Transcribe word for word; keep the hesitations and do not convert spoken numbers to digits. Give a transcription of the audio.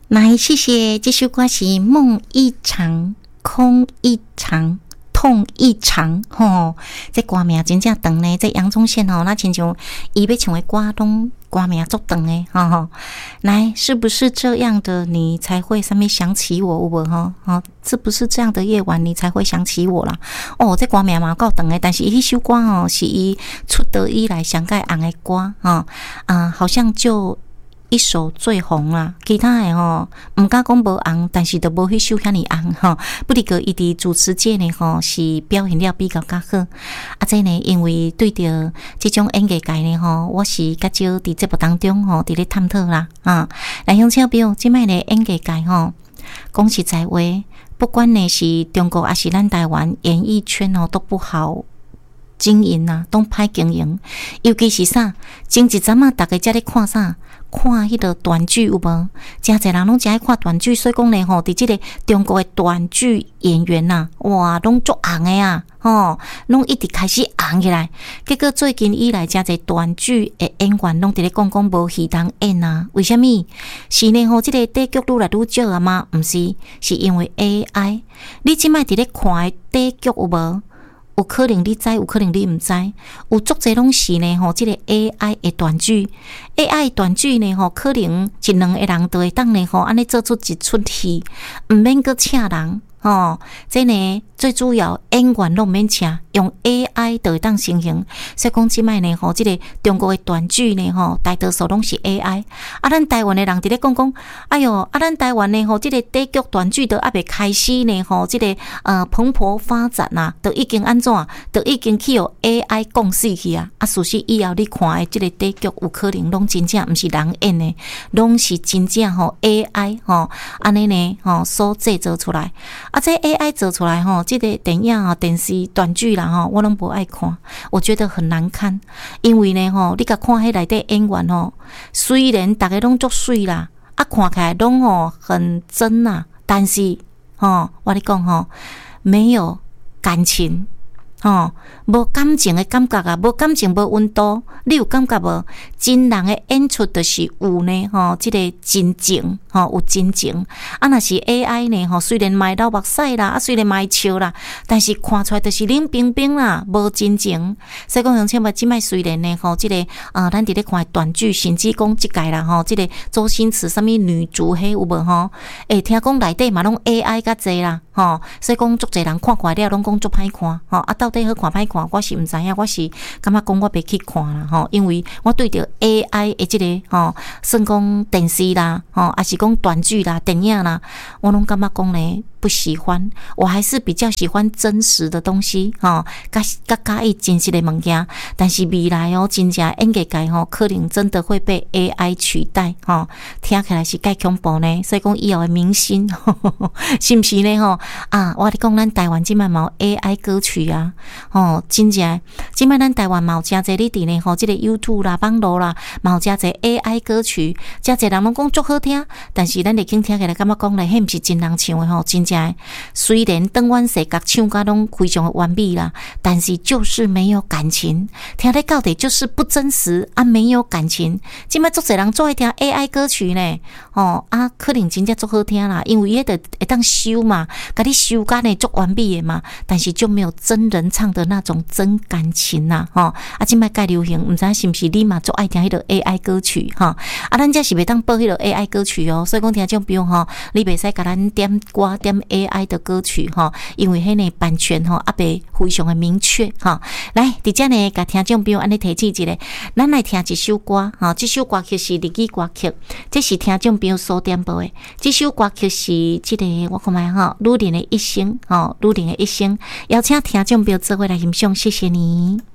来，谢谢。这首歌是梦一场，空一场，痛一场。吼，这歌名真正长呢。这杨宗宪吼，那亲像伊要唱的歌拢歌名足长的，吼吼。来，是不是这样的你才会上面想起我？有无吼？吼，是不是这样的夜晚你才会想起我啦？哦，这歌名嘛够长的，但是伊迄首歌哦，是伊出道以来上盖红的歌，吼啊，好像就。一首最红啦，其他的吼唔敢讲无红，但是都无迄首遐尼红吼。不离个伊伫主持界呢吼是表现了比较较好。啊，这呢因为对着这种演艺界呢吼，我是较少伫节目当中吼伫咧探讨啦啊。来乡亲朋友，即摆呢演艺界吼，讲实在话，不管呢是中国还是咱台湾演艺圈哦都不好。经营啊，都歹经营，尤其是啥，前一阵啊，大家才咧看啥，看迄个短剧有无？真侪人拢真爱看短剧，所以讲呢，吼，伫即个中国的短剧演员呐、啊，哇，拢足红的啊，吼，拢一直开始红起来。结果最近以来，真侪短剧的演员拢伫咧讲讲无戏通演啊，为虾米？是呢，吼，即、這个底剧愈来愈少啊吗？毋是，是因为 A I。你即摆伫咧看的底剧有无？有可能你知，有可能你毋知，有足侪拢是呢吼，即、這个 A I 的短剧 ，A I 的短剧呢吼，可能一两个人都会当呢吼，安尼做出一出戏，毋免阁请人吼，这呢最主要演员拢毋免请，用 A I 就会当成型。所以讲即摆呢吼，即、這个中国的短剧呢吼，大多数拢是 A I。啊，咱台湾的人伫咧讲讲，哎哟，啊，咱台湾呢吼，即、這个底剧短剧都还未开始呢吼，即、這个呃蓬勃发展啊，都已经安怎，都已经去互 A I 讲死去啊！啊，事实以后你看的即个底剧，有可能拢真正毋是人演的，拢是真正吼 A I 吼安尼呢吼所制作出来。啊，这 A I 做出来吼，即、這个电影啊、电视、短剧啦吼，我拢无爱看，我觉得很难看。因为呢吼，你甲看迄内底演员吼，虽然大家拢足水啦，啊看起来拢吼很真呐、啊，但是吼，我咧讲吼，没有感情。吼，无感情的感觉啊，无感情无温度，你有感觉无？真人的演出就是有呢，吼，即、這个真情，吼，有真情。啊，若是 A I 呢，吼，虽然卖老目屎啦，啊，虽然卖笑啦，但是看出来就是冷冰冰啦，无真情。所以讲，乡亲们，即摆虽然呢，吼，即、這个啊，咱伫咧看短剧，甚至讲即届啦，吼，即、這個周星馳啥物女主迄有无吼？诶，聽講內底嘛攏 A I 較濟啦，吼，所以講足濟人看過了，攏講足歹看，吼，啊，到底好看歹看，我是毋知影，我是感覺講我袂去看啦，吼，因為我對着 A I 的即、這個吼，算講電視啦，吼，還是講短劇啦、電影啦，我攏感覺講呢不喜歡，我還是比較喜歡真實的東西，吼，甲甲介意真實的物件。但是未來哦，真正演藝界吼，可能真的會被 A I 取代，吼，聽起來是介恐怖呢。所以講以後的明星，呵呵是毋是呢？吼啊，我咧講咱台灣即擺嘛有 A I 歌曲啊，吼，真正即擺咱台灣嘛有誠濟你佇呢吼，即個 YouTube 啦、網絡啦，嘛有誠濟 A I 歌曲，誠濟人攏講足好聽，但是咱嚟聽聽起來感覺講咧，迄毋是真人唱的吼，真。虽然登灣世角唱歌攏非常的完美啦，但是就是没有感情，聽咧到底就是不真實啊，沒有感情。今擺足儕人做愛聽 A I 歌曲呢，哦啊，可能真正足好聽啦，因為迄個會當修嘛，甲你修甲呢足完美的嘛，但是就沒有真人唱的那種真感情啦，吼、哦、啊，今擺介流行，唔知是唔是你嘛足愛聽迄個 A I 歌曲哈、哦？啊，咱這是袂當播迄個 A I 歌曲哦，所以講聽眾朋友吼，你袂使甲咱點歌點。A I 的歌曲哈，因為迄個版權哈也未非常的明確哈。來，佇遮呢，甲聽眾朋友安尼提醒一下，咱來聽一首歌哈。這首歌曲是日語歌曲，這是聽眾朋友所點播的。這首歌曲是這個我看賣哈，女人的一生哈，女人的一生，邀請聽眾朋友做伙來欣賞，謝謝你。